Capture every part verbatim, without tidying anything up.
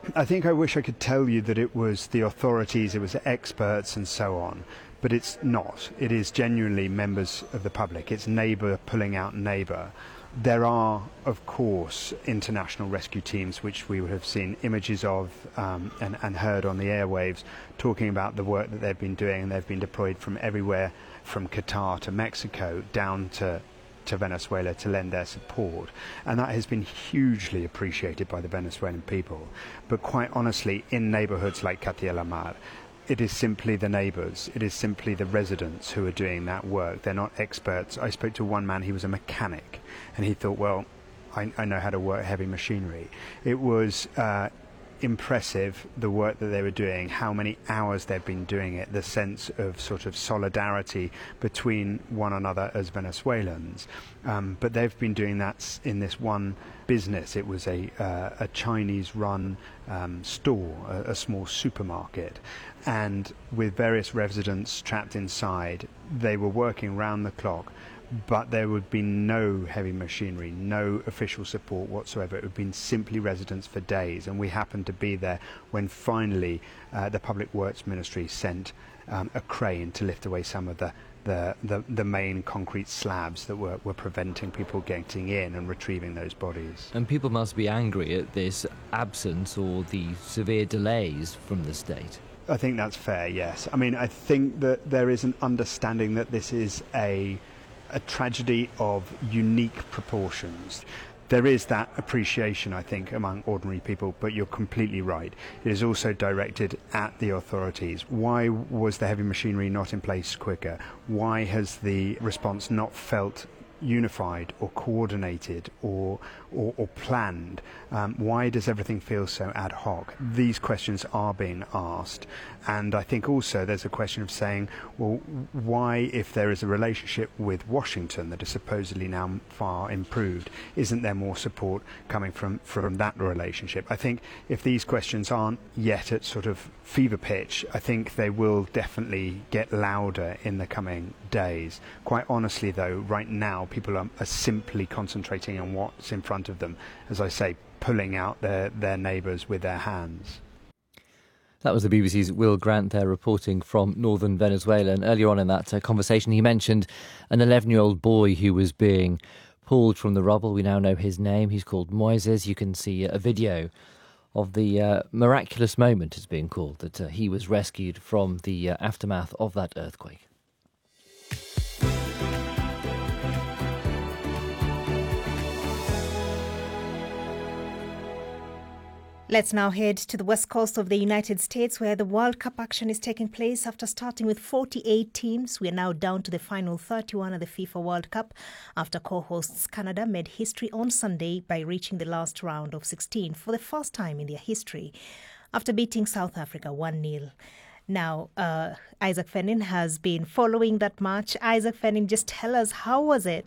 I think I wish I could tell you that it was the authorities, it was experts and so on, but it's not. It is genuinely members of the public. It's neighbour pulling out neighbour. There are, of course, international rescue teams which we would have seen images of um, and, and heard on the airwaves talking about the work that they've been doing, and they've been deployed from everywhere, from Qatar to Mexico down to to Venezuela to lend their support, and that has been hugely appreciated by the Venezuelan people. But quite honestly, in neighbourhoods like Katia la Mar, it is simply the neighbours, it is simply the residents who are doing that work. They're not experts. I spoke to one man, he was a mechanic, and he thought, well, I, I know how to work heavy machinery. It was uh, impressive, the work that they were doing, how many hours they've been doing it, the sense of sort of solidarity between one another as Venezuelans. Um, but they've been doing that in this one business. It was a, uh, a Chinese-run um, store, a, a small supermarket, and with various residents trapped inside, they were working round the clock. But there would be no heavy machinery, no official support whatsoever. It would have been simply residents for days, and we happened to be there when finally uh, the Public Works Ministry sent um, a crane to lift away some of the, the, the, the main concrete slabs that were, were preventing people getting in and retrieving those bodies. And people must be angry at this absence or the severe delays from the state. I think that's fair, yes. I mean, I think that there is an understanding that this is a a tragedy of unique proportions. There is that appreciation, I think, among ordinary people, but you're completely right. It is also directed at the authorities. Why was the heavy machinery not in place quicker? Why has the response not felt unified or coordinated or or, or planned? Um, why does everything feel so ad hoc? These questions are being asked, and I think also there's a question of saying, well, why, if there is a relationship with Washington that is supposedly now far improved, isn't there more support coming from, from that relationship? I think if these questions aren't yet at sort of fever pitch, I think they will definitely get louder in the coming days. Quite honestly, though, right now people are, are simply concentrating on what's in front of them, as I say, pulling out their, their neighbours with their hands. That was the B B C's Will Grant there reporting from northern Venezuela. And earlier on in that uh, conversation, he mentioned an eleven-year-old boy who was being pulled from the rubble. We now know his name. He's called Moises. You can see a video of the uh, miraculous moment, it's being called, that uh, he was rescued from the uh, aftermath of that earthquake. Let's now head to the west coast of the United States, where the World Cup action is taking place. After starting with forty-eight teams, we are now down to the final thirty-one of the FIFA World Cup, after co-hosts Canada made history on Sunday by reaching the last round of sixteen for the first time in their history, after beating South Africa one nil. Now, uh, Isaac Fennin has been following that match. Isaac Fennin, just tell us, how was it?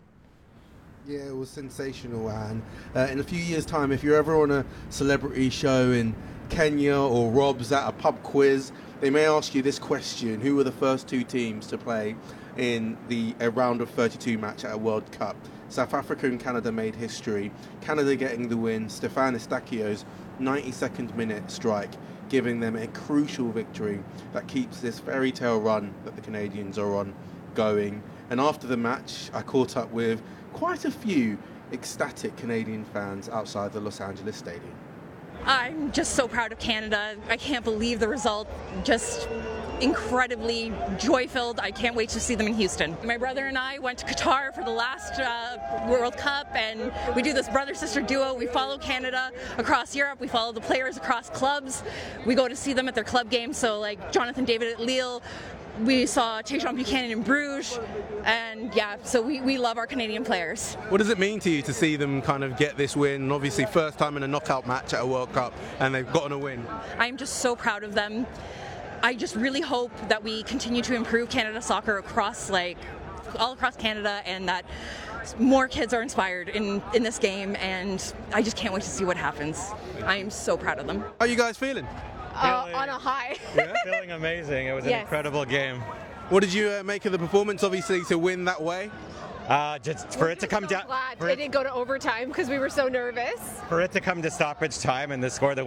Yeah, it was sensational, and uh, in a few years' time, if you're ever on a celebrity show in Kenya or Rob's at a pub quiz, they may ask you this question: who were the first two teams to play in the a round of thirty-two match at a World Cup? South Africa and Canada made history. Canada getting the win, Stefan Estakio's ninety-second minute strike, giving them a crucial victory that keeps this fairy tale run that the Canadians are on going. And after the match, I caught up with quite a few ecstatic Canadian fans outside the Los Angeles Stadium. I'm just so proud of Canada. I can't believe the result. Just incredibly joy-filled. I can't wait to see them in Houston. My brother and I went to Qatar for the last uh, World Cup, and we do this brother-sister duo. We follow Canada across Europe. We follow the players across clubs. We go to see them at their club games. So like Jonathan David at Lille, we saw Tajon Buchanan in Bruges, and yeah, so we, we love our Canadian players. What does it mean to you to see them kind of get this win? Obviously first time in a knockout match at a World Cup, and they've gotten a win. I'm just so proud of them. I just really hope that we continue to improve Canada soccer across, like, all across Canada, and that more kids are inspired in, in this game, and I just can't wait to see what happens. I am so proud of them. How are you guys feeling? Uh, Feeling, on a high. yeah, feeling amazing. It was an Yes. incredible game. What did you uh, make of the performance, obviously, to win that way? Uh, just for We're it to just come so down, glad for it it, didn't go to overtime because we were so nervous. for it to come to stoppage time and the score that